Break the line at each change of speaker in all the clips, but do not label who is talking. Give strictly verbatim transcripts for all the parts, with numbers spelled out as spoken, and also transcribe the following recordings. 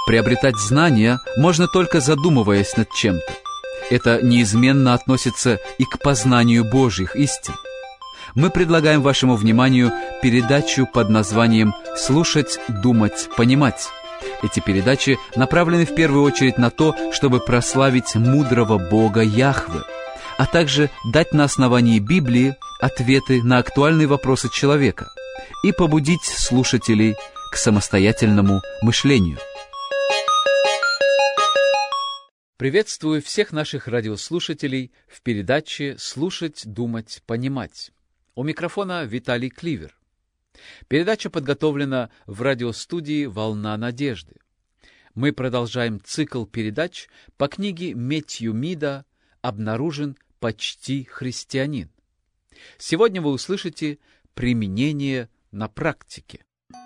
Приобретать знания можно только задумываясь над чем-то. Это неизменно относится и к познанию Божьих истин. Мы предлагаем вашему вниманию передачу под названием «Слушать, думать, понимать». Эти передачи направлены в первую очередь на то, чтобы прославить мудрого Бога Яхве, а также дать на основании Библии ответы на актуальные вопросы человека и побудить слушателей к самостоятельному мышлению. Приветствую всех наших радиослушателей в передаче «Слушать, думать, понимать». У микрофона Виталий Кливер. Передача подготовлена в радиостудии «Волна надежды». Мы продолжаем цикл передач по книге Мэттью Мида «Обнаружен почти христианин». Сегодня вы услышите применение на практике.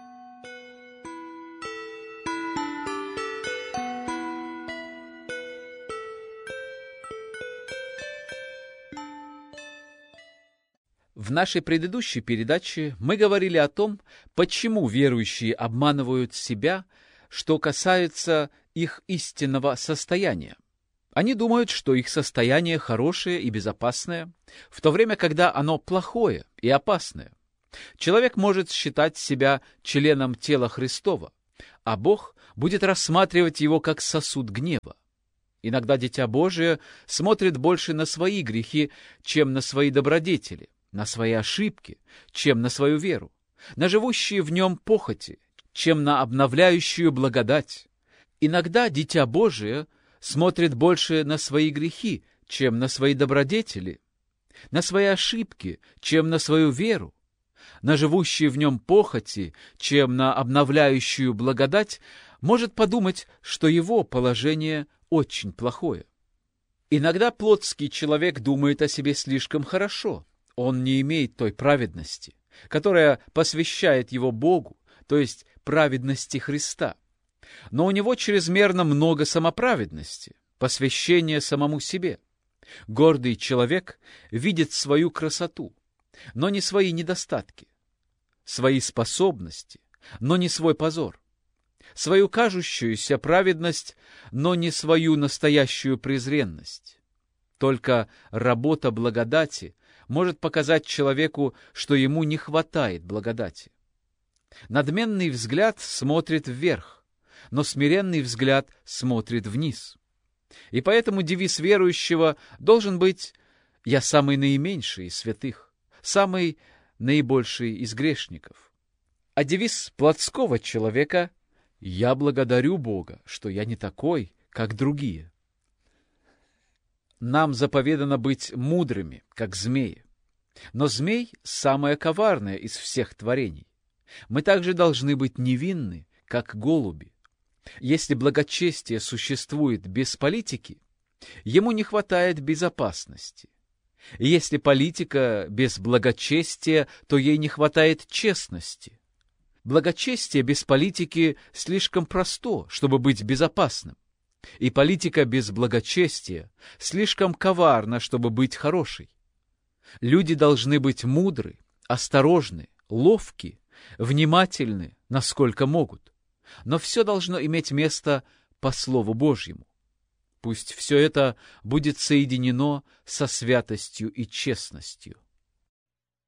В нашей предыдущей передаче мы говорили о том, почему верующие обманывают себя, что касается их истинного состояния. Они думают, что их состояние хорошее и безопасное, в то время, когда оно плохое и опасное. Человек может считать себя членом тела Христова, а Бог будет рассматривать его как сосуд гнева. Иногда Дитя Божие смотрит больше на свои грехи, чем на свои добродетели, на свои ошибки, чем на свою веру, на живущие в нем похоти, чем на обновляющую благодать. Иногда Дитя Божие смотрит больше на свои грехи, чем на свои добродетели, на свои ошибки, чем на свою веру, на живущие в нем похоти, чем на обновляющую благодать, может подумать, что его положение очень плохое. Иногда плотский человек думает о себе слишком хорошо. Он не имеет той праведности, которая посвящает его Богу, то есть праведности Христа. Но у него чрезмерно много самоправедности, посвящения самому себе. Гордый человек видит свою красоту, но не свои недостатки, свои способности, но не свой позор, свою кажущуюся праведность, но не свою настоящую презренность. Только работа благодати может показать человеку, что ему не хватает благодати. Надменный взгляд смотрит вверх, но смиренный взгляд смотрит вниз. И поэтому девиз верующего должен быть «Я самый наименьший из святых, самый наибольший из грешников». А девиз плотского человека «Я благодарю Бога, что я не такой, как другие». Нам заповедано быть мудрыми, как змеи. Но змей – самое коварное из всех творений. Мы также должны быть невинны, как голуби. Если благочестие существует без политики, ему не хватает безопасности. И если политика без благочестия, то ей не хватает честности. Благочестие без политики слишком просто, чтобы быть безопасным. И политика без благочестия слишком коварна, чтобы быть хорошей. Люди должны быть мудры, осторожны, ловки, внимательны, насколько могут. Но все должно иметь место по Слову Божьему. Пусть все это будет соединено со святостью и честностью.